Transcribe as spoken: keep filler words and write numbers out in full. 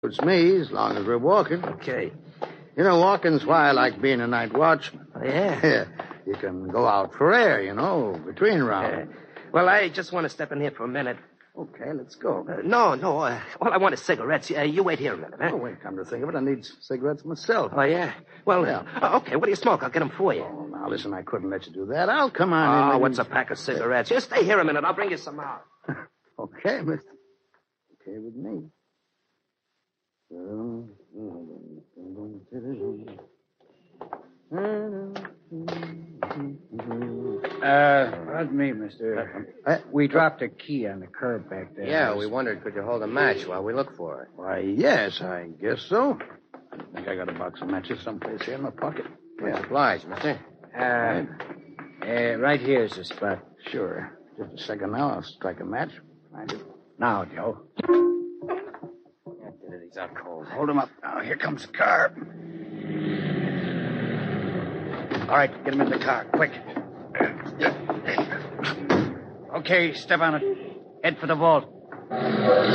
It's me, as long as we're walking. Okay. You know, walking's why I like being a night watchman. Oh, yeah? Yeah. You can go out for air, you know, between rounds. Uh, well, I just want to step in here for a minute. Okay, let's go. Uh, no, no. Uh, all I want is cigarettes. Uh, you wait here a minute, huh? Oh, wait, come to think of it, I need cigarettes myself. Oh, yeah? Well, Yeah. uh, okay, what do you smoke? I'll get them for you. Oh, now, listen, I couldn't let you do that. I'll come on Oh, in. and- what's a pack of cigarettes? Just stay here a minute. I'll bring you some out. Okay, mister. Okay with me. Uh, pardon me, mister. Uh, We dropped a key on the curb back there. Yeah, we wondered, could you hold a match while we look for it? Why, yes, I guess so. I think I got a box of matches someplace here in my pocket. Much obliged, mister. Uh, uh, right here's the spot. Sure. Just a second now. I'll strike a match. Find it. Now, Joe. He's out cold. Hold him up. Now, here comes the car. All right, get him in the car, quick. Okay, step on it. Head for the vault.